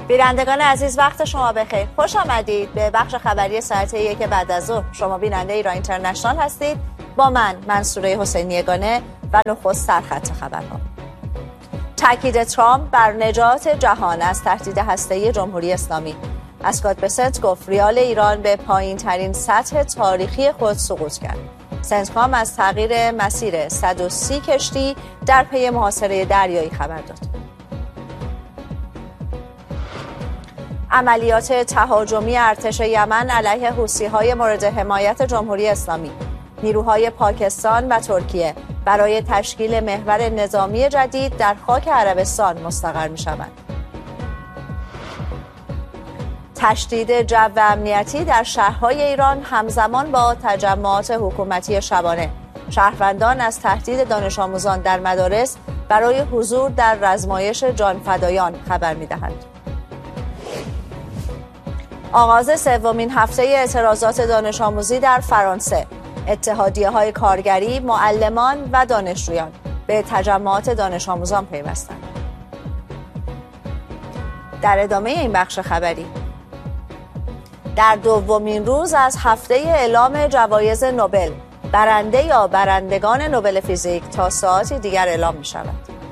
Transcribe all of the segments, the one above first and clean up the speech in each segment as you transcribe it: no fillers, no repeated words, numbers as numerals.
بینندگان عزیز وقت شما بخیر. خوش آمدید به بخش خبری ساعت 1 بعد از ظهر. شما بیننده ایران اینترنشنال هستید با من منصوره حسینی یگانه و نخست سرخط خبرها. تاکید ترامپ بر نجات جهان از تهدید هسته‌ای جمهوری اسلامی. اسکات بسنت گفت ریال ایران به پایین ترین سطح تاریخی خود سقوط کرد. سنتکام از تغییر مسیر 130 کشتی در پی محاصره دریایی خبر داد. عملیات تهاجمی ارتش یمن علیه حوثی‌های مورد حمایت جمهوری اسلامی. نیروهای پاکستان و ترکیه برای تشکیل محور نظامی جدید در خاک عربستان مستقر می‌شوند. تشدید جو امنیتی در شهرهای ایران همزمان با تجمعات حکومتی شبانه. شهروندان از تهدید دانش آموزان در مدارس برای حضور در رزمایش جانفدایان خبر می‌دهند. آغاز سومین هفته اعتراضات دانش آموزی در فرانسه. اتحادیه‌های کارگری، معلمان و دانشجویان به تجمعات دانش آموزان پیوستند. در ادامه این بخش خبری، در دومین روز از هفته اعلام جوایز نوبل، برنده یا برندگان نوبل فیزیک تا ساعتی دیگر اعلام می شود.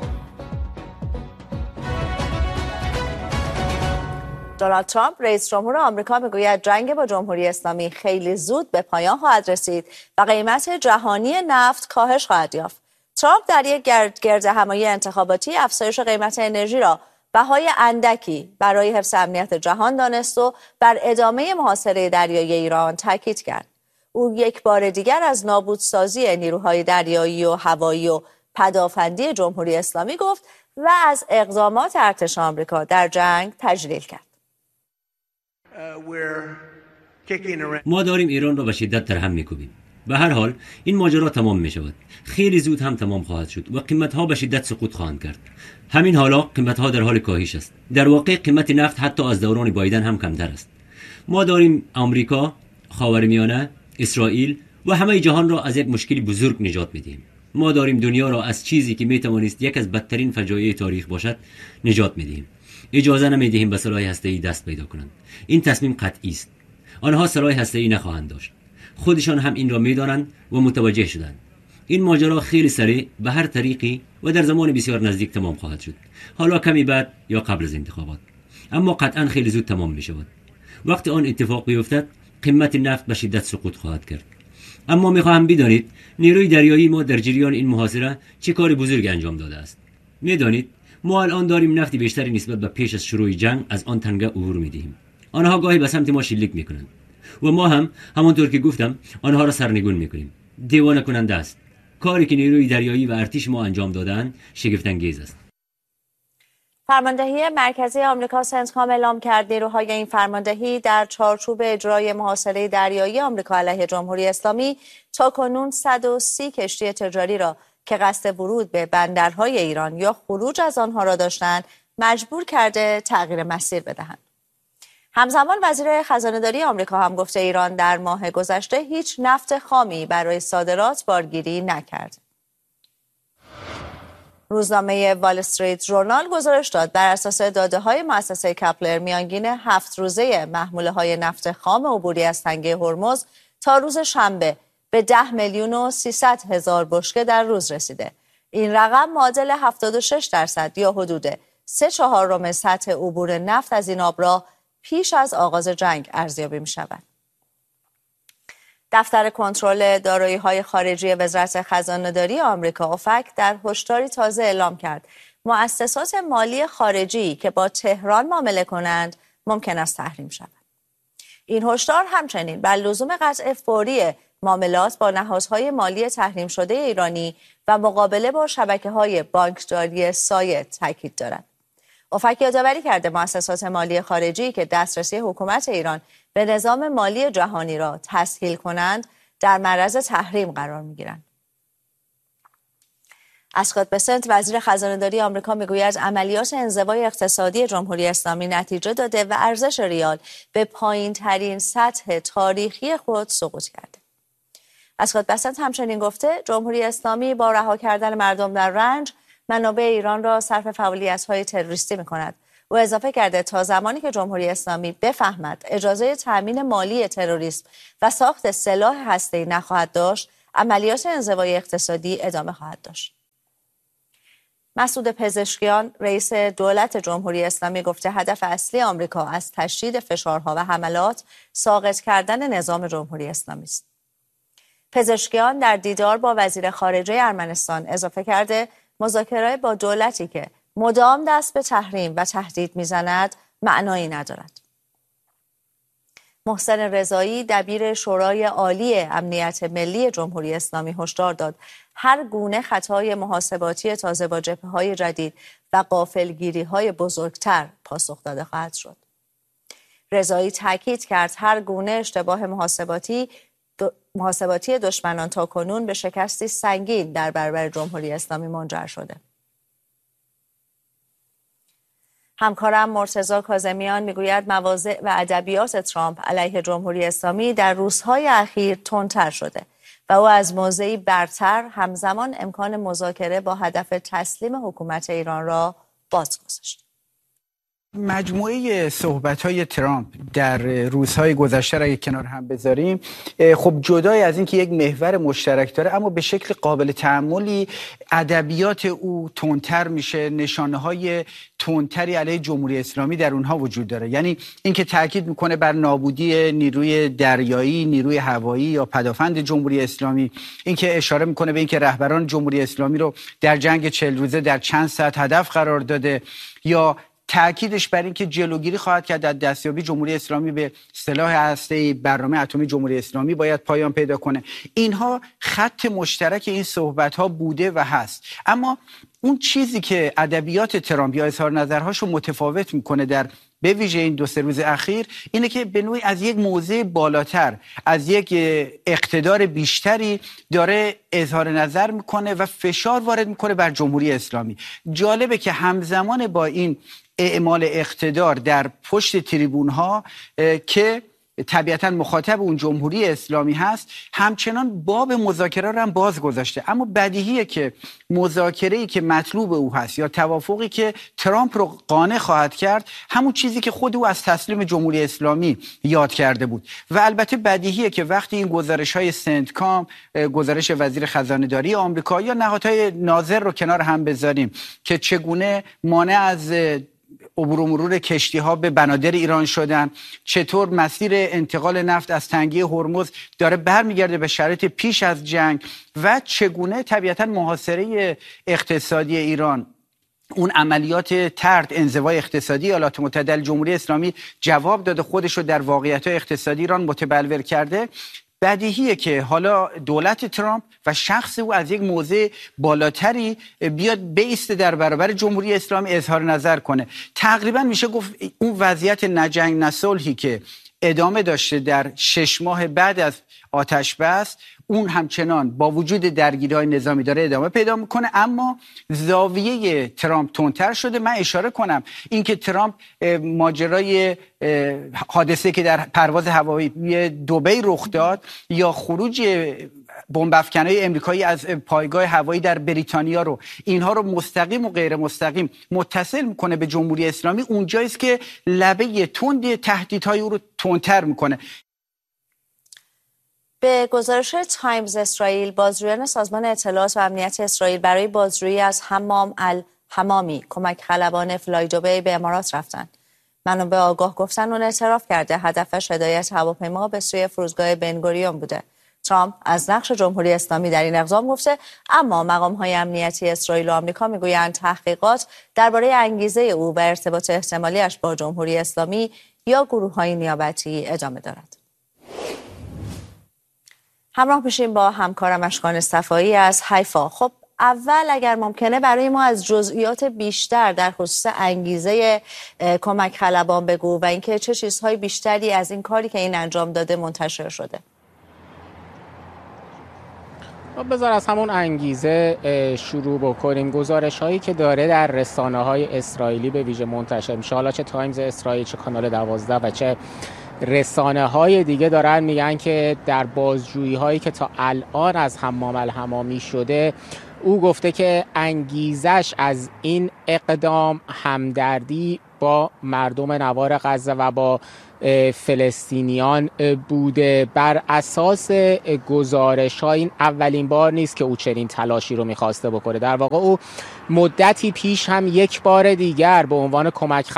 دونالد ترامپ رئیس جمهور آمریکا میگوید جنگ با جمهوری اسلامی خیلی زود به پایان خواهد رسید و قیمت جهانی نفت کاهش خواهد یافت. ترامپ در یک گردهمایی انتخاباتی افزایش قیمت انرژی را بهای اندکی برای حفظ امنیت جهان دانست و بر ادامه محاصره دریایی ایران تاکید کرد. او یک بار دیگر از نابودسازی نیروهای دریایی و هوایی و پدافندی جمهوری اسلامی گفت و از اقدامات ارتش آمریکا در جنگ تجلیل کرد. ما داریم ایران را به شدت در هم می‌کوبیم. به هر حال این ماجرا تمام می شود. خیلی زود هم تمام خواهد شد و قیمت ها به شدت سقوط خواهند کرد. همین حالا قیمت ها در حال کاهش است. در واقع قیمت نفت حتی از دوران بایدن هم کمتر است. ما داریم آمریکا، خاورمیانه، اسرائیل و همه جهان را از یک مشکل بزرگ نجات میدهیم. ما داریم دنیا را از چیزی که می توانست یک از بدترین فجایع تاریخ باشد نجات میدهیم. اجازه نمیدهیم به سلاح هسته‌ای دست پیدا کنند. این تصمیم قطعی است. آنها سلاح هسته‌ای نخواهند داشت. خودشان هم این را می‌دانند و متوجه شدند. این ماجرا خیلی سریع به هر طریقی و در زمان بسیار نزدیک تمام خواهد شد. حالا کمی بعد یا قبل از انتخابات. اما قطعا خیلی زود تمام می‌شود. وقتی آن اتفاق بیفتد، قیمت نفت به شدت سقوط خواهد کرد. اما می‌خواهم بدانید نیروی دریایی ما در جریان این محاصره چه کار بزرگ انجام داده است. می‌دانید ما الان داریم نفت بیشتری نسبت به پیش از شروع جنگ از آن تنگه عبور می‌دهیم. آنها گاهی به سمت ما شلیک می‌کنند. و ما هم همانطور که گفتم آنها را سرنگون میکنیم. دیوانه کننده است. کاری که نیروی دریایی و ارتش ما انجام دادن شگفت انگیز است. فرماندهی مرکزی آمریکا سنتکام اعلام کرد نیروهای این فرماندهی در چارچوب اجرای محاصره دریایی آمریکا علیه جمهوری اسلامی تاکنون 130 کشتی تجاری را که قصد ورود به بندرهای ایران یا خروج از آنها را داشتند مجبور کرده تغییر مسیر بدهند. همزمان وزیر خزانه‌داری آمریکا هم گفته ایران در ماه گذشته هیچ نفت خامی برای صادرات بارگیری نکرد. روزنامه وال استریت ژورنال گزارش داد بر اساس داده‌های مؤسسه کپلر میانگین 7 روزه محموله‌های نفت خام عبوری از تنگه هرمز تا روز شنبه به 10,300,000 بشکه در روز رسیده. این رقم معادل 76% یا حدود 3/4 سطح عبور نفت از این آبراه پیش از آغاز جنگ ارزیابی می شود. دفتر کنترل دارایی‌های خارجی وزارت خزانه‌داری آمریکا اوفک در هشداری تازه اعلام کرد مؤسسات مالی خارجی که با تهران معامله کنند ممکن است تحریم شوند. این هشدار همچنین بر لزوم قطع فوری معاملات با نهادهای مالی تحریم شده ایرانی و مقابله با شبکه‌های بانکداری سایه تاکید دارد. اوفک یادآوری کرده مؤسسات مالی خارجی که دسترسی حکومت ایران به نظام مالی جهانی را تسهیل کنند در معرض تحریم قرار می‌گیرند. اسکات بسنت وزیر خزانه‌داری آمریکا میگوید عملیات انزوای اقتصادی جمهوری اسلامی نتیجه داده و ارزش ریال به پایین‌ترین سطح تاریخی خود سقوط کرده. اسکات بسنت همچنین گفته جمهوری اسلامی با رها کردن مردم در رنج منابع ایران را صرف فعالیت‌های تروریستی می‌کند. او اضافه کرده تا زمانی که جمهوری اسلامی بفهمد اجازه تامین مالی تروریسم و ساخت سلاح هسته‌ای نخواهد داشت، عملیات انزوای اقتصادی ادامه خواهد داشت. مسعود پزشکیان رئیس دولت جمهوری اسلامی گفته هدف اصلی آمریکا از تشدید فشارها و حملات ساقط کردن نظام جمهوری اسلامی است. پزشکیان در دیدار با وزیر خارجه ارمنستان اضافه کرده مذاکره با دولتی که مدام دست به تحریم و تهدید میزند معنایی ندارد. محسن رضایی دبیر شورای عالی امنیت ملی جمهوری اسلامی هشدار داد هر گونه خطای محاسباتی تازه با جبهه‌های جدید و غافلگیری‌های بزرگتر پاسخ داده خواهد شد. رضایی تاکید کرد هر گونه اشتباه محاسباتی دشمنان تاکنون به شکستی سنگین در برابر جمهوری اسلامی منجر شده. همکارم مرتضی کاظمیان میگوید مواضع و ادبیات ترامپ علیه جمهوری اسلامی در روزهای اخیر تندتر شده و او از موضعی برتر همزمان امکان مذاکره با هدف تسلیم حکومت ایران را باز گذاشت. مجموعه صحبت‌های ترامپ در روزهای گذشته را اگه کنار هم بذاریم، خب جدای از اینکه یک محور مشترک داره، اما به شکل قابل تأملی ادبیات او تندتر میشه، نشانه‌های تندتری علیه جمهوری اسلامی در اونها وجود داره. یعنی اینکه تاکید میکنه بر نابودی نیروی دریایی، نیروی هوایی یا پدافند جمهوری اسلامی، اینکه اشاره میکنه به اینکه رهبران جمهوری اسلامی رو در جنگ 40 روزه در چند ساعت هدف قرار داده، یا تأکیدش بر اینکه جلوگیری خواهد کرد از دستیابی جمهوری اسلامی به سلاح هسته‌ای، برنامه اتمی جمهوری اسلامی باید پایان پیدا کنه. اینها خط مشترک این صحبت‌ها بوده و هست. اما اون چیزی که ادبیات ترامپ یا اظهار نظرهاشو متفاوت میکنه در به ویژه این 2-3 روز اخیر، اینه که به نوعی از یک موضع بالاتر، از یک اقتدار بیشتری داره اظهار نظر میکنه و فشار وارد میکنه بر جمهوری اسلامی. جالبه که همزمان با این اعمال اقتدار در پشت تریبون ها که طبیعتا مخاطب اون جمهوری اسلامی هست، همچنان باب مذاکره رو هم باز گذاشته. اما بدیهیه که مذاکره‌ای که مطلوب او هست یا توافقی که ترامپ رو قانع خواهد کرد، همون چیزی که خود او از تسلیم جمهوری اسلامی یاد کرده بود. و البته بدیهیه که وقتی این گزارش‌های سنتکام، گزارش وزیر خزانه‌داری آمریکا یا نهادهای ناظر رو کنار هم بذاریم که چگونه مانع از عبور و مرور کشتی ها به بنادر ایران شدن، چطور مسیر انتقال نفت از تنگه هرمز داره برمیگرده به شرایط پیش از جنگ، و چگونه طبیعتا محاصره اقتصادی ایران، اون عملیات طرد انزوای اقتصادی ایالات متحده جمهوری اسلامی جواب داده، خودش رو در واقعیت‌های اقتصادی ایران متبلور کرده. بدیهیه که حالا دولت ترامپ و شخص او از یک موضع بالاتری بیاد بایسته در برابر جمهوری اسلامی اظهار نظر کنه. تقریبا میشه گفت اون وضعیت نجنگ نصلحی که ادامه داشته در 6 ماه بعد از آتش بس، اون همچنان با وجود درگیری‌های نظامی داره ادامه پیدا میکنه، اما زاویه ترامپ تندتر شده. من اشاره کنم اینکه ترامپ ماجرای حادثه که در پرواز هوایی دبی رخ داد یا خروج بمب افکن‌های امریکایی از پایگاه هوایی در بریتانیا رو، اینها رو مستقیم و غیر مستقیم متصل میکنه به جمهوری اسلامی، اونجایی است که لبه تند تهدیدهای او رو تندتر میکنه. به گزارش تایمز اسرائیل، بازجویان سازمان اطلاعات و امنیت اسرائیل برای بازجویی از حمام الحمامی، کمک خلبان فلای دوبی، به امارات رفتند. منابع آگاه گفتن اون اعتراف کرده هدفش هدایت هواپیما به سوی فرودگاه بنگوریون بوده. ترامپ از نقش جمهوری اسلامی در این اقدام گفته، اما مقام‌های امنیتی اسرائیل و آمریکا میگویند تحقیقات درباره انگیزه او و ارتباط احتمالیش با جمهوری اسلامی یا گروه‌های نیابتی ادامه دارد. همراه بشیم با همکارم اشکان صفایی از حیفا. خب اول اگر ممکنه برای ما از جزئیات بیشتر در خصوص انگیزه کمک خلبان بگو و اینکه چه چیزهای بیشتری از این کاری که این انجام داده منتشر شده. بذار از همون انگیزه شروع بکنیم. گزارش هایی که داره در رسانه های اسرائیلی به ویژه منتشر میشه، حالا چه تایمز اسرائیل، چه کانال 12 و چه رسانه های دیگه، دارن میگن که در بازجویی هایی که تا الان از حمام الحمامی شده، او گفته که انگیزش از این اقدام همدردی با مردم نوار غزه و با فلسطینیان بوده. بر اساس گزارش‌ها این اولین بار نیست که او چنین تلاشی رو می‌خواسته بکنه. در واقع او مدتی پیش هم یک بار دیگر به عنوان کمک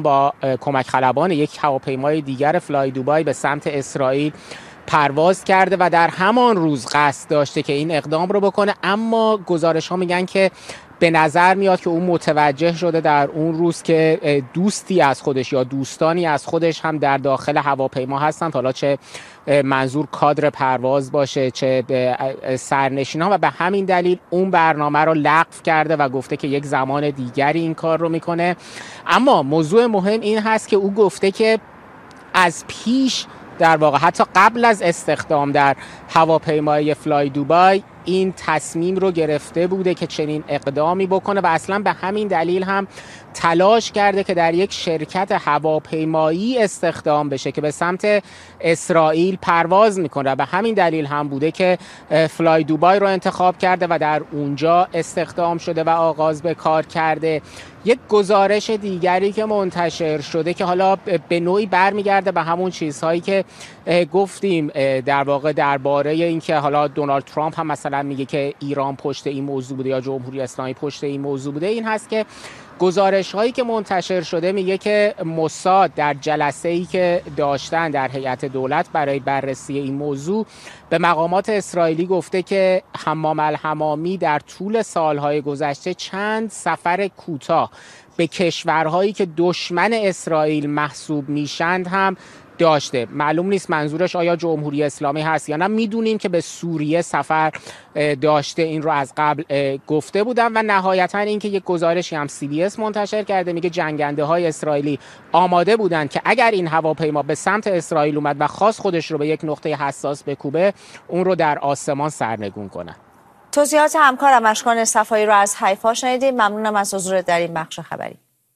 خلبان یک هواپیمای دیگر فلای دوبای به سمت اسرائیل پرواز کرده و در همان روز قصد داشته که این اقدام رو بکنه، اما گزارش‌ها میگن که به نظر میاد که او متوجه شده در اون روز که دوستی از خودش یا دوستانی از خودش هم در داخل هواپیما هستند، حالا چه منظور کادر پرواز باشه چه سرنشین‌ها، و به همین دلیل اون برنامه رو لغو کرده و گفته که یک زمان دیگری این کار رو میکنه. اما موضوع مهم این هست که او گفته که از پیش، در واقع حتی قبل از استخدام در هواپیمای فلای دوبای، این تصمیم رو گرفته بوده که چنین اقدامی بکنه و اصلا به همین دلیل هم تلاش کرده که در یک شرکت هواپیمایی استخدام بشه که به سمت اسرائیل پرواز میکنه. به همین دلیل هم بوده که فلای دوبای رو انتخاب کرده و در اونجا استخدام شده و آغاز به کار کرده. یک گزارش دیگری که منتشر شده که حالا به نوعی برمیگرده به همون چیزهایی که گفتیم در واقع درباره اینکه حالا دونالد ترامپ هم مثلا میگه که ایران پشت این موضوع بوده یا جمهوری اسلامی پشت این موضوع بوده، این هست که گزارش هایی که منتشر شده میگه که موساد در جلسه‌ای که داشتن در هیئت دولت برای بررسی این موضوع به مقامات اسرائیلی گفته که حمام الحمامی در طول سالهای گذشته چند سفر کوتاه به کشورهایی که دشمن اسرائیل محسوب میشند هم داشته. معلوم نیست منظورش آیا جمهوری اسلامی هست یا نه. میدونیم که به سوریه سفر داشته، این رو از قبل گفته بودم. و نهایتا اینکه یک گزارشی هم CBS منتشر کرده میگه جنگنده های اسرائیلی آماده بودن که اگر این هواپیما به سمت اسرائیل اومد و خواست خودش رو به یک نقطه حساس بکوبه، اون رو در آسمان سرنگون کنه. توضیحات همکارم اشکان صفایی رو از حیفا شنیدیم. ممنونم از حضور در این بخش خبری.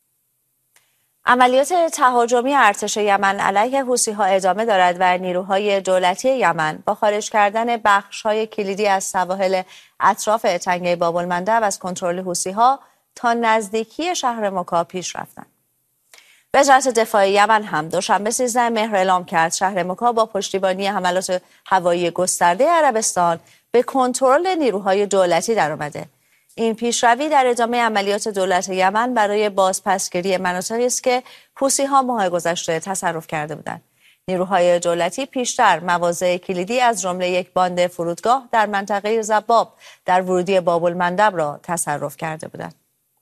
عملیات تهاجمی ارتش یمن علیه حوثی‌ها ادامه دارد و نیروهای دولتی یمن با خارج کردن بخش‌های کلیدی از سواحل اطراف تنگه باب‌المندب از کنترل حوثی‌ها تا نزدیکی شهر مکا پیش رفتند. وزارت دفاع یمن هم دوشنبه 13 مهر اعلام کرد شهر مکا با پشتیبانی حملات هوایی گسترده عربستان به کنترل نیروهای دولتی درآمده. این پیشروی در ادامه عملیات دولت یمن برای بازپسگیری مناطقی است که حوثی‌ها ماه گذشته تصرف کرده بودند. نیروهای دولتی پیشتر مواضع کلیدی از جمله یک باند فرودگاه در منطقه زباب در ورودی باب‌المندب را تصرف کرده بودند.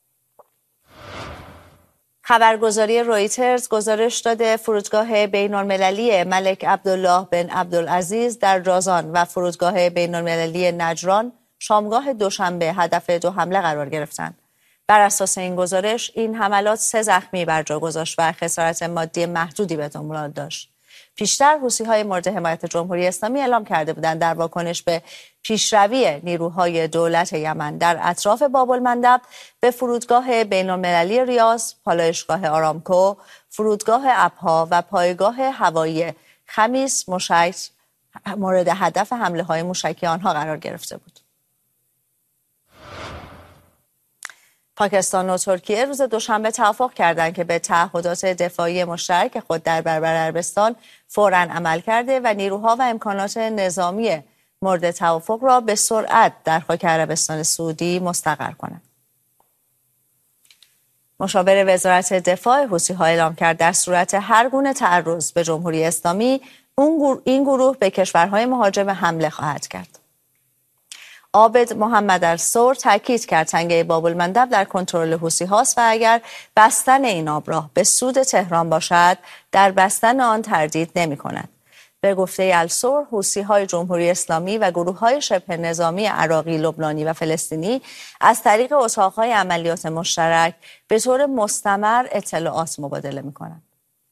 خبرگزاری رویترز گزارش داده فرودگاه بین‌المللی ملک عبدالله بن عبدالعزیز در رازان و فرودگاه بین‌المللی نجران شامگاه دوشنبه هدف دو حمله قرار گرفتند. بر اساس این گزارش این حملات 3 زخمی بر جا گذاشت و خسارت مادی محدودی به دنبال داشت. پیشتر حوثی‌های مورد حمایت جمهوری اسلامی اعلام کرده بودند در واکنش به پیشروی نیروهای دولت یمن در اطراف باب‌المندب به فرودگاه بین‌المللی ریاض، پالایشگاه آرامکو، فرودگاه ابها و پایگاه هوایی خمیس مشیط مورد هدف حمله‌های موشکی آنها قرار گرفته بود. پاکستان و ترکیه روز دوشنبه توافق کردند که به تعهدات دفاعی مشترک خود در برابر عربستان فوراً عمل کرده و نیروها و امکانات نظامی مورد توافق را به سرعت در خاک عربستان سعودی مستقر کنند. مشاور وزارت دفاع حوثی‌ها اعلام کرد در صورت هر گونه تعرض به جمهوری اسلامی این گروه به کشورهای مهاجم حمله خواهد کرد. عابد محمد الثور تاکید کرد تنگه باب‌المندب در کنترل حوثی‌هاست و اگر بستن این آبراه به سود تهران باشد در بستن آن تردید نمی‌کند. به گفته الثور حوثی‌های جمهوری اسلامی و گروه‌های شبه نظامی عراقی، لبنانی و فلسطینی از طریق اتاق‌های عملیات مشترک به طور مستمر اطلاعات مبادله می‌کنند.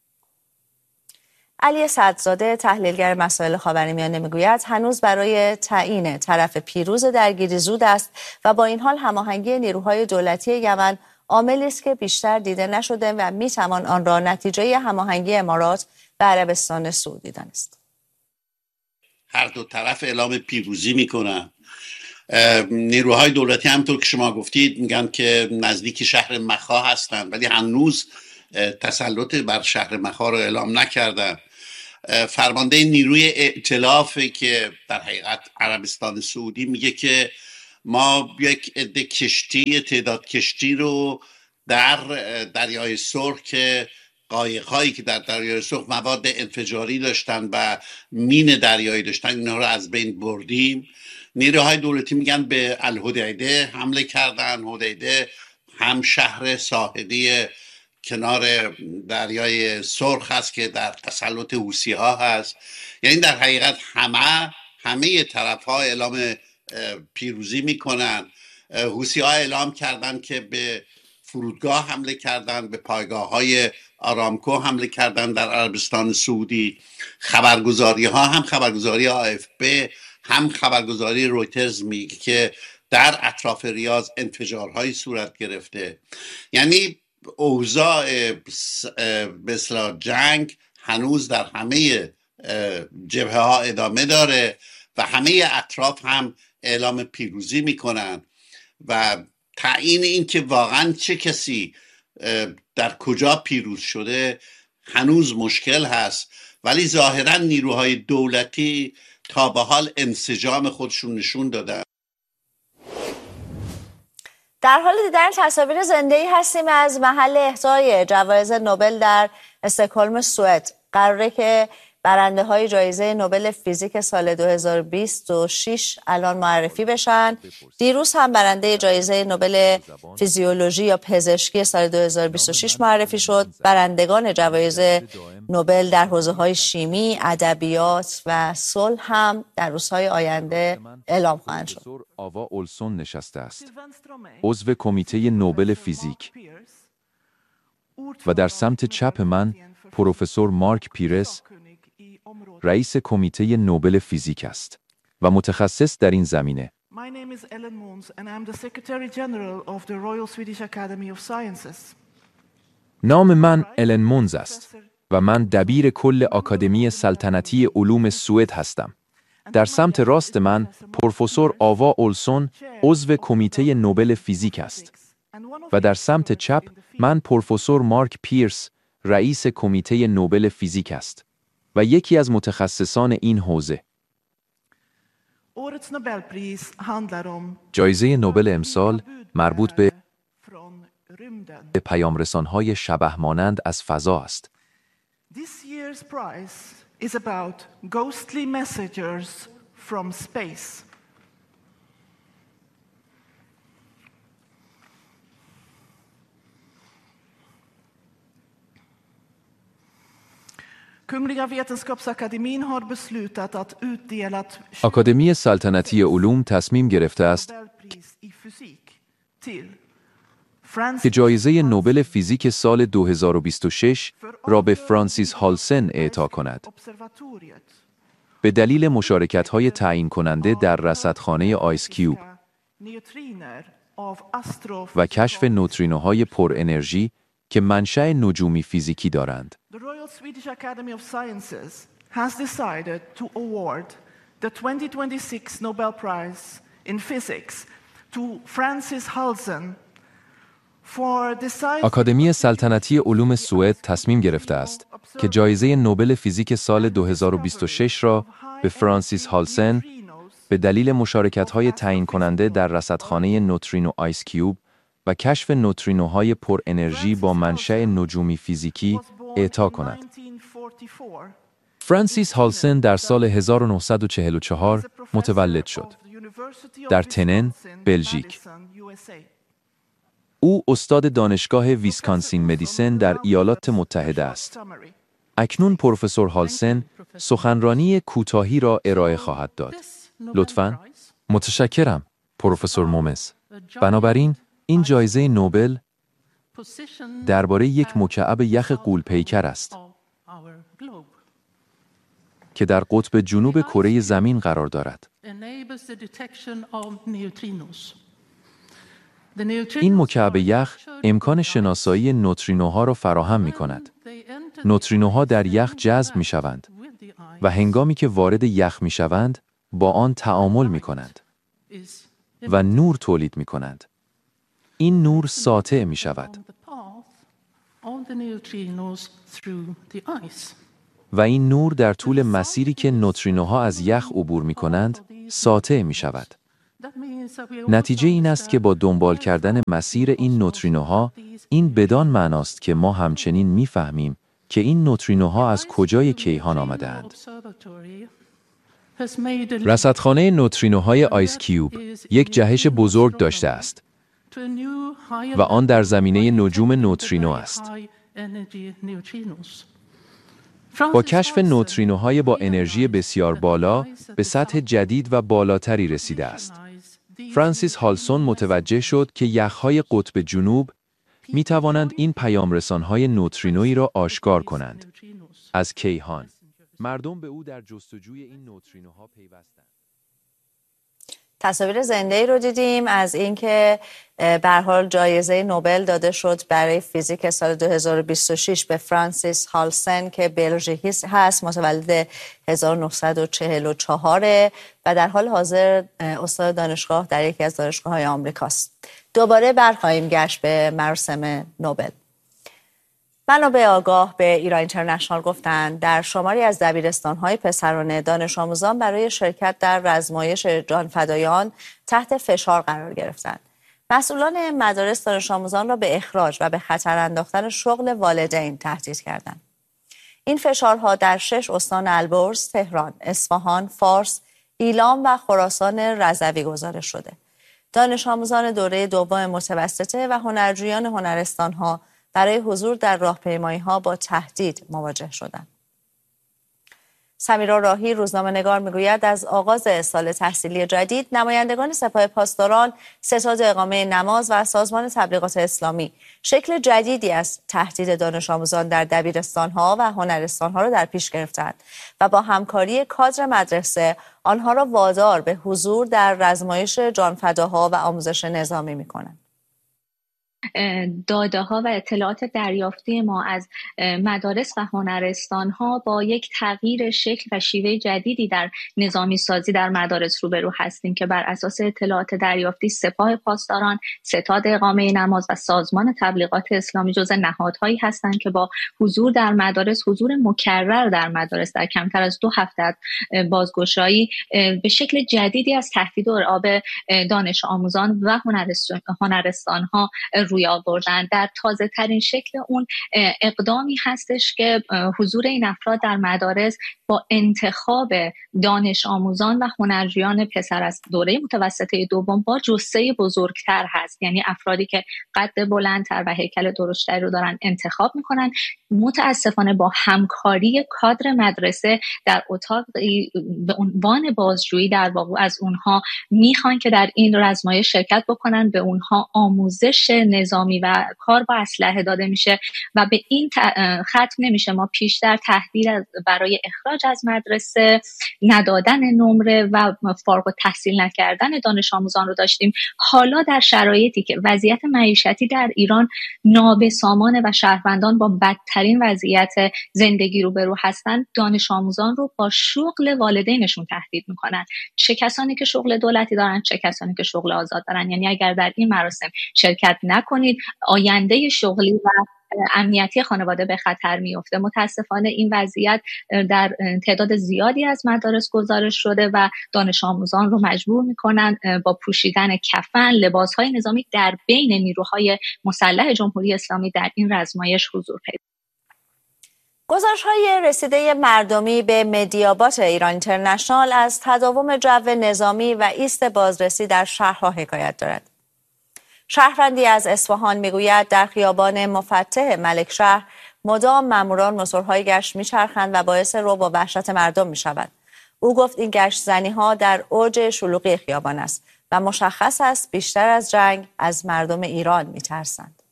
علی سعدزاده تحلیلگر مسائل خاورمیانه میگوید هنوز برای تعیین طرف پیروز درگیری زود است و با این حال هماهنگی نیروهای دولتی یمن عاملی است که بیشتر دیده نشده و میتوان آن را نتیجه هماهنگی امارات و عربستان سعودی دانست. هر دو طرف اعلام پیروزی میکنن نیروهای دولتی همونطور که شما گفتید میگن که نزدیک شهر مخا هستن، ولی هنوز تسلط بر شهر مخا رو اعلام نکردن. فرمانده نیروی ائتلاف که در حقیقت عربستان سعودی میگه که ما یک عده کشتی، تعداد کشتی رو در دریای سرخ که قایق‌هایی که در دریای سرخ مواد انفجاری داشتن و مین دریایی داشتن، اینها رو از بین بردیم. نیروهای دولتی میگن به الحدیده حمله کردن. حدیده هم شهر ساحلی کنار دریای سرخ هست که در تسلط حوثی ها هست. یعنی در حقیقت همه طرف ها اعلام پیروزی میکنن. حوثی ها اعلام کردن که به فرودگاه حمله کردن، به پایگاه های آرامکو حمله کردن در عربستان سعودی. خبرگزاری ها، هم خبرگزاری AFP هم خبرگزاری رویترز میگه که در اطراف ریاض انفجارهایی صورت گرفته. یعنی اوضاع به اصطلاح جنگ هنوز در همه جبهه ها ادامه داره و همه اطراف هم اعلام پیروزی میکنن و تعیین این که واقعا چه کسی در کجا پیروز شده هنوز مشکل هست. ولی ظاهرا نیروهای دولتی تا به حال انسجام خودشون نشون دادن. در حال دیدن تصاویر زنده‌ای هستیم از محل اهدای جوایز نوبل در استکهلم، سوئد. قراره که برنده های جایزه نوبل فیزیک سال 2026 الان معرفی بشن. دیروز هم برنده جایزه نوبل فیزیولوژی یا پزشکی سال 2026 معرفی شد. برندگان جوایز نوبل در حوزه‌های شیمی، ادبیات و صلح هم در روزهای آینده اعلام خواهند شد. پروفسور آوا اولسون نشسته است، عضو کمیته نوبل فیزیک، و در سمت چپ من پروفسور مارک پیرس، رئیس کمیته نوبل فیزیک است و متخصص در این زمینه. نام من الن مونز است و من دبیر کل آکادمی سلطنتی علوم سوئد هستم. در سمت راست من پروفسور آوا اولسون، عضو کمیته نوبل فیزیک است و در سمت چپ من پروفسور مارک پیرس، رئیس کمیته نوبل فیزیک است و یکی از متخصصان این حوزه. جایزه نوبل امسال مربوط به پیامرسان‌های شبح مانند از فضا است. This year's prize is about ghostly messengers from space. آکادمی سلطنتی علوم تصمیم گرفته است که جایزه نوبل فیزیک سال 2026 را به فرانسیس هالسن اعطا کند به دلیل مشارکت‌های تعیین کننده در رصدخانه آیس کیوب و کشف نوترینوهای پر انرژی که منشأ نجومی فیزیکی دارند. The Royal Swedish Academy of Sciences has decided to award the 2026 Nobel Prize in Physics to Francis Halsen for deciding. آکادمی سلطنتی علوم سوئد تصمیم گرفته است که جایزه نوبل فیزیک سال 2026 را به فرانسیس هالسن به دلیل مشارکت‌های تعیین کننده در رصدخانه نوترینو آیس کیوب و کشف نوترینوهای پر انرژی با منشأ نجومی فیزیکی اعطا کند. فرانسیس هالسن در سال 1944 متولد شد در تنن، بلژیک. او استاد دانشگاه ویسکانسین مدیسن در ایالات متحده است. اکنون پروفسور هالسن سخنرانی کوتاهی را ارائه خواهد داد. لطفاً. متشکرم پروفسور مومز. بنابراین این جایزه نوبل درباره یک مکعب یخ غول‌پیکر است که در قطب جنوب کره زمین قرار دارد. این مکعب یخ امکان شناسایی نوترینوها را فراهم می کند. نوترینوها در یخ جذب می شوند و هنگامی که وارد یخ می شوند با آن تعامل می کنند. و نور تولید می کنند. این نور ساطع می شود. و این نور در طول مسیری که نوترینوها از یخ عبور می کنند، ساطع می شود. نتیجه این است که با دنبال کردن مسیر این نوترینوها، این بدان معناست که ما همچنین می فهمیم که این نوترینوها از کجای کیهان آمده‌اند. رصدخانه نوترینوهای آیس کیوب یک جهش بزرگ داشته است و آن در زمینه نجوم نوترینو است. با کشف نوترینوهای با انرژی بسیار بالا به سطح جدید و بالاتری رسیده است. فرانسیس هالسون متوجه شد که یخ‌های قطب جنوب می توانند این پیامرسان‌های نوترینویی را آشکار کنند. از کیهان مردم به او در جستجوی این نوترینوها پیوستند. تصاویر زنده‌ای رو دیدیم از اینکه به هر حال جایزه نوبل داده شد برای فیزیک سال 2026 به فرانسیس هالسن که بلژیکی هست، متولد 1944 و در حال حاضر استاد دانشگاه در یکی از دانشگاه‌های آمریکاست. دوباره برخواهیم گشت به مراسم نوبل. منابع آگاه به ایران اینترنشنال گفتند در شماری از دبیرستان‌های پسرانه دانش آموزان برای شرکت در رزمایش جانفدایان تحت فشار قرار گرفتند. مسئولان مدارس دانش آموزان را به اخراج و به خطر انداختن شغل والدین تهدید کردند. این فشارها در 6 استان البرز، تهران، اصفهان، فارس، ایلام و خراسان رضوی گزارش شده. دانش آموزان دوره دوم متوسطه و هنرجویان هنرستان‌ها برای حضور در راهپیمایی‌ها با تهدید مواجه شدند. سمیرا راهی روزنامه‌نگار میگوید از آغاز سال تحصیلی جدید نمایندگان سپاه پاسداران، ستاد اقامه نماز و سازمان تبلیغات اسلامی شکل جدیدی از تهدید دانش آموزان در دبیرستان‌ها و هنرستان‌ها را در پیش گرفتند و با همکاری کادر مدرسه آنها را وادار به حضور در رزمایش جانفداها و آموزش نظامی می‌کنند. داده ها و اطلاعات دریافتی ما از مدارس و هنرستان ها با یک تغییر شکل و شیوه جدیدی در نظامی سازی در مدارس روبرو هستیم که بر اساس اطلاعات دریافتی سپاه پاسداران، ستاد اقامه نماز و سازمان تبلیغات اسلامی جزء نهادهایی هستند که با حضور در مدارس، حضور مکرر در مدارس در کمتر از 2 هفته از بازگشایی به شکل جدیدی از تهدید و ارعاب دانش آموزان و هنرستان ها روی آوردن. در تازه ترین شکل اون اقدامی هستش که حضور این افراد در مدارس با انتخاب دانش آموزان و هنرجویان پسر از دوره متوسطه دوم با جثه بزرگتر هست، یعنی افرادی که قد بلندتر و هیکل درشتری رو دارن انتخاب میکنن. متاسفانه با همکاری کادر مدرسه در اتاق به عنوان بازجویی در واقع از اونها میخوان که در این رزمایش شرکت بکنن، به اونها آموزش نظامی و کار با اسلحه داده میشه و به این ختم نمیشه. ما پیشتر تهدید برای اخراج از مدرسه، ندادن نمره و فارغ التحصیل نکردن دانش آموزان رو داشتیم. حالا در شرایطی که وضعیت معیشتی در ایران نابسامانه و شهروندان با بدترین وضعیت زندگی روبرو هستن، دانش آموزان رو با شغل والدینشون تهدید میکنن، چه کسانی که شغل دولتی دارن چه کسانی که شغل آزاد دارن. یعنی اگر در این مراسم شرکت نکنید آینده شغلی و امنیتی خانواده به خطر میفته. متاسفانه این وضعیت در تعداد زیادی از مدارس گزارش شده و دانش آموزان رو مجبور میکنن با پوشیدن کفن، لباسهای نظامی در بین نیروهای مسلح جمهوری اسلامی در این رزمایش حضور پیدا. گزارش‌های رسیده مردمی به مدیابات ایران اینترنشنال از تداوم جو نظامی و ایست بازرسی در شهرها حکایت دارد. شهروندی از اصفهان میگوید در خیابان مفتح ملکشهر مدام ماموران موتورهای گشت میچرخند و باعث رعب و وحشت مردم میشود. او گفت این گشت زنی‌ها در اوج شلوغی خیابان است و مشخص است بیشتر از جنگ از مردم ایران میترسند.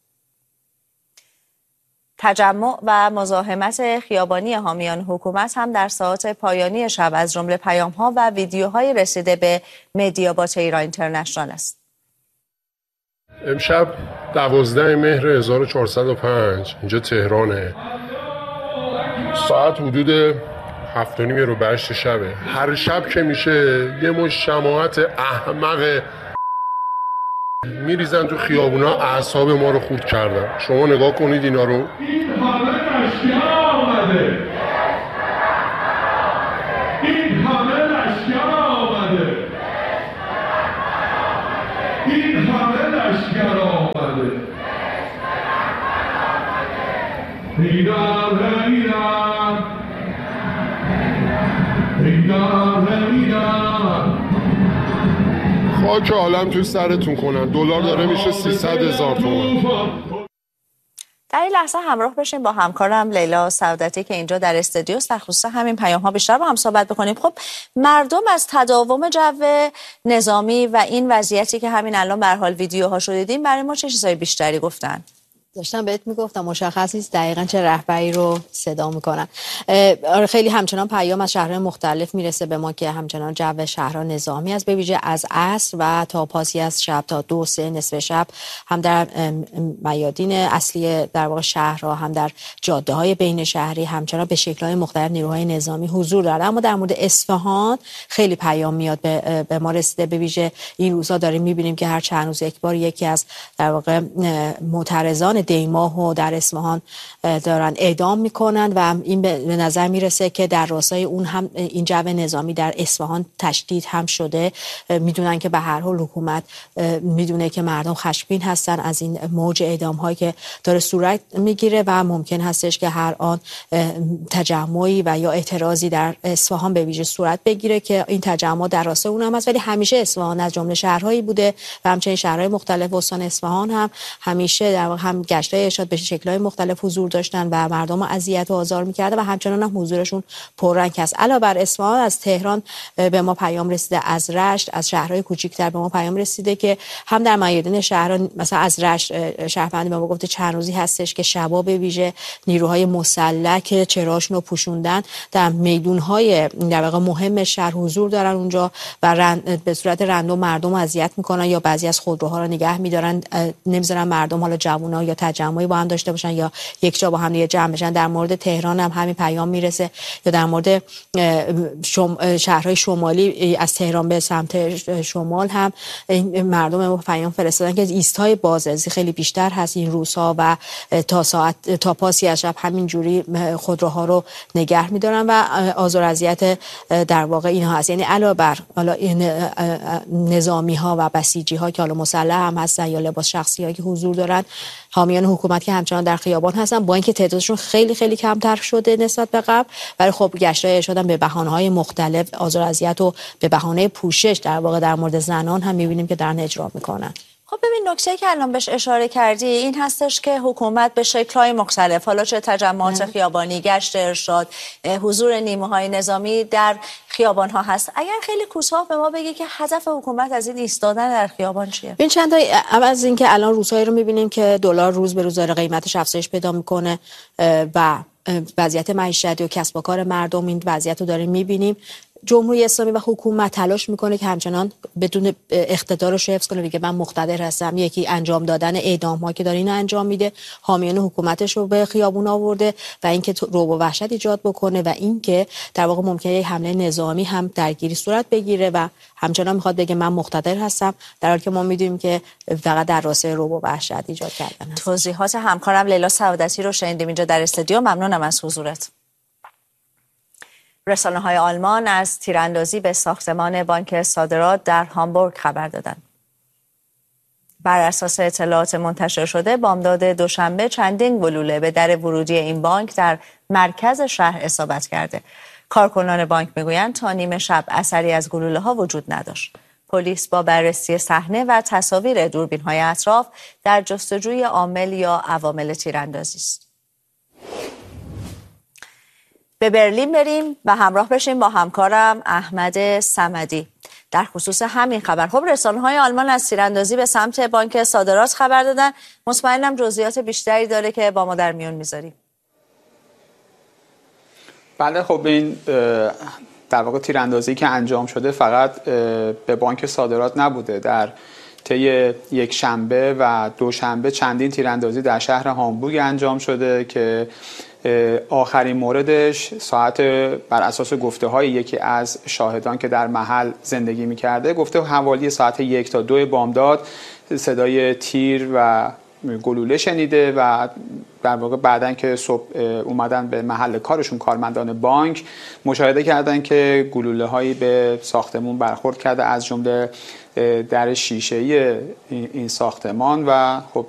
تجمع و مزاحمت خیابانی حامیان حکومت هم در ساعات پایانی شب از جمله پیام‌ها و ویدیوهای رسیده به مدیابات ایران اینترنشنال است. امشب 12 مهر 1405 اینجا تهرانه، ساعت حدود 7:30 رو 8 شبه. هر شب که میشه یه مش شماعت احمق میریزن تو خیابونا، اعصاب ما رو خورد کردن. شما نگاه کنید اینا رو. این همه لشکر آمده، این همه لشکر آمده، این همه لشکر آمده. هیدر هیدر هیدر هیدر. خاک عالم تو سرتون کنن. دلار داره میشه 300,000 تومان. در این لحظه همراه بشیم با همکارم لیلا سعادتی که اینجا در استودیو در خصوص همین پیام ها بیشتر با هم صحبت بکنیم. خب مردم از تداوم جو نظامی و این وضعیتی که همین الان به هر حال ویدیوها شو دیدیم برای ما چه چیزای بیشتری گفتن؟ داشتم بهت میگفتم مشخص نیست دقیقاً چه رهبری رو صدا میکنن. خیلی همچنان پیام از شهرهای مختلف میرسه به ما که همچنان جو شهرها نظامی است، به ویژه از عصر و تا پاسی از شب تا 2-3 نصف شب هم در میادین اصلی در واقع شهرها هم در جاده های بین شهری همچنان به شکل‌های مختلف نیروهای نظامی حضور دارند. اما در مورد اصفهان خیلی پیام میاد به ما رسیده، به ویژه این روزها داریم میبینیم که هر چند روز یک بار یکی از در واقع معترضان دیماه و در اصفهان دارن اعدام میکنن و این به نظر میرسه که در راستای اون هم این جو نظامی در اصفهان تشدید هم شده. میدونن که به هر حال حکومت میدونه که مردم خشمگین هستن از این موج اعدام هایی که داره صورت میگیره و ممکن هستش که هر آن تجمعی و یا اعتراضی در اصفهان به ویژه صورت بگیره که این تجمع در راستای اون هم هست. ولی همیشه اصفهان از جمله شهرهایی بوده و همچنین شهرهای مختلف استان اصفهان هم همیشه در واقع هم گشتای ارشاد به شکل‌های مختلف حضور داشتن و مردم اذیت و آزار می‌کرده و همچنان هم حضورشون پررنگ است. علاوه بر اصفهان از تهران به ما پیام رسیده، از رشت، از شهرهای کوچیک‌تر به ما پیام رسیده که هم در میادین شهر مثلا از رشت شهروندی به ما گفته چند روزی هستش که شباب به ویژه نیروهای مسلح که چراشون رو پوشوندن در میدون‌های در واقع مهم شهر حضور دارن اونجا و به صورت رندوم مردم اذیت می‌کنن یا بعضی از خودروها رو نگه می‌دارن، نمی‌ذارن مردم حالا جوونا یا تجمعی با هم داشته باشن یا یک جا با هم جمع بشن. در مورد تهران هم همین پیام میرسه یا در مورد شهرهای شمالی از تهران به سمت شمال هم مردم پیام فرستادن که ایستای بازرسی خیلی بیشتر هست این روزها و تا پاسی از شب همین جوری خودروها رو نگه می‌دارن و آزار اذیت در واقع اینها هست. یعنی علاوه بر حالا نظامی‌ها و بسیجی‌ها که حالا مسلح هم هستن یا لباس شخصی‌ها که حضور دارن، حامیان حکومت که همچنان در خیابان هستن با اینکه تعدادشون خیلی خیلی کمتر شده نسبت به قبل، ولی خب گشتای ارشاد به بهانه‌های مختلف آزار اذیت و به بهانه پوشش در واقع در مورد زنان هم می‌بینیم که دارن اجرا می‌کنن. خب ببین نکته که الان بهش اشاره کردی این هستش که حکومت به شکل‌های مختلف، حالا چه تجمعات خیابانی، گشت ارشاد، حضور نیروهای نظامی در خیابان‌ها هست، اگر خیلی کوتاه به ما بگی که هدف حکومت از این ایستادن در خیابان چیه؟ این چند تا از این که الان روزهایی رو می‌بینیم که دلار روز به روز داره قیمتش افزایش پیدا می‌کنه و وضعیت معیشتی و کسب و کار مردم این وضعیت رو داریم می‌بینیم. جمهوری اسلامی و حکومت تلاش میکنه که همچنان بدون اقتدارش حفظ کنه، میگه من مقتدر هستم. یکی انجام دادن اعدام ها که داره اینو انجام میده، حامیان حکومتش رو به خیابون آورده و اینکه رعب و وحشت ایجاد بکنه و اینکه در واقع ممکنه یک حمله نظامی هم درگیری صورت بگیره و همچنان میخواد بگه من مقتدر هستم، در حالی که ما میدونیم که فقط در راستای رعب و وحشت ایجاد کردن است. توضیحات همکارم لیلا سعادتی رو شنیدیم اینجا در استودیو. ممنونم از حضورت. رسانه‌های آلمان از تیراندازی به ساختمان بانک صادرات در هامبورگ خبر دادند. بر اساس اطلاعات منتشر شده بامداد دوشنبه چندین گلوله به در ورودی این بانک در مرکز شهر اصابت کرده. کارکنان بانک میگویند تا نیمه شب اثری از گلوله‌ها وجود نداشت. پلیس با بررسی صحنه و تصاویر دوربین‌های اطراف در جستجوی عامل یا عوامل تیراندازی است. به برلین بریم و همراه بشیم با همکارم احمد صمدی در خصوص همین خبر. خب رسانه‌های آلمان از تیراندازی به سمت بانک صادرات خبر دادن. مطمئنم جزئیات بیشتری داره که با ما در میون میذاریم. بله، خب این در واقع تیراندازی که انجام شده فقط به بانک صادرات نبوده. در طی یک شنبه و دوشنبه چندین تیراندازی در شهر هامبورگ انجام شده که آخرین موردش ساعت بر اساس گفته‌های یکی از شاهدان که در محل زندگی می‌کرده گفته حوالی ساعت 1 تا 2 بامداد صدای تیر و گلوله شنیده و در واقع بعدن که صبح اومدن به محل کارشون کارمندان بانک مشاهده کردن که گلوله هایی به ساختمون برخورد کرده، از جمله در شیشه‌ای این ساختمان و خب